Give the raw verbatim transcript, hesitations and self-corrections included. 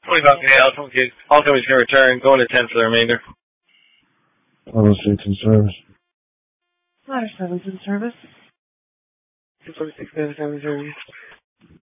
twenty-five K, all companies, all companies can return, going to ten for the remainder. Auto six in service. Ladder seven's in service. two forty-six, seven, service.